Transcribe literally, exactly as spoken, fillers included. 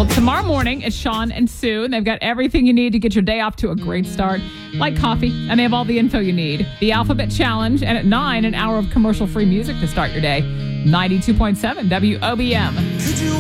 Well, tomorrow morning, it's Sean and Sue, and they've got everything you need to get your day off to a great start, like coffee, and they have all the info you need. The Alphabet Challenge, and at nine, an hour of commercial-free music to start your day. ninety-two point seven W O B M.